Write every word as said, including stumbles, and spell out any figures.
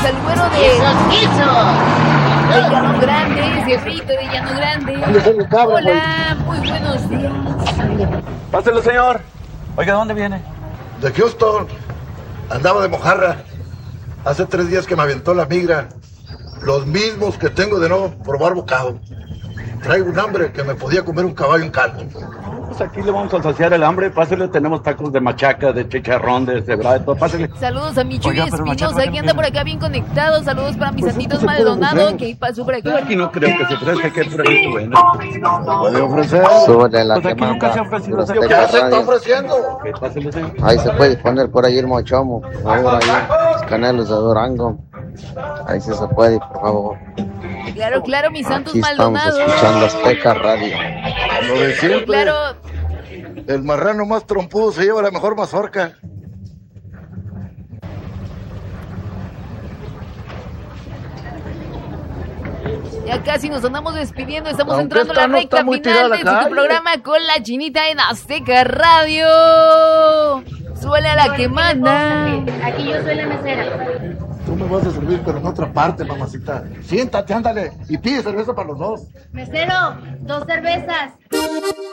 al güero de... de Llano Grande, ese frito de Llano Grande. Hola, muy buenos días. Páselo, señor. Oiga, ¿de dónde viene? De Houston. Andaba de mojarra. Hace tres días que me aventó la migra. Los mismos que tengo de no probar bocado. Traigo un hambre que me podía comer un caballo en caldo. Pues aquí le vamos a saciar el hambre. Pásele, tenemos tacos de machaca, de chicharrón, de cebra, de todo. Pásele. Saludos a mi Chuy Oiga, pero Espinosa, machaca, que ¿qué anda no por acá bien conectado. Saludos para mis Pues santitos esto se puede Maldonado, ofrecer. que pasó por acá. Aquí no creo que se ofrezca, que por aquí bueno. Puede ofrecer. Súbele la Pues que aquí nunca se ha manda. ofrecido. Los señor. ¿Qué Aztecas se está Radio. ofreciendo? Ok, pásele, señor. Ahí se puede poner por ahí el mochomo, por favor, ahí, los canelos de Durango. Ahí sí se puede, por favor. Claro, claro, mis santos Aquí estamos Maldonado. escuchando Azteca Radio. Lo de siempre. Claro, El marrano más trompudo se lleva la mejor mazorca. ya casi nos andamos despidiendo. Estamos Aunque entrando a la esta no recta está muy final tirada de la su calle. programa con la Chinita en Azteca Radio. Suele a la que manda. Aquí yo soy la mesera. Tú me vas a servir, pero en otra parte, mamacita. Siéntate, ándale. Y pide cerveza para los dos. Mesero, dos cervezas.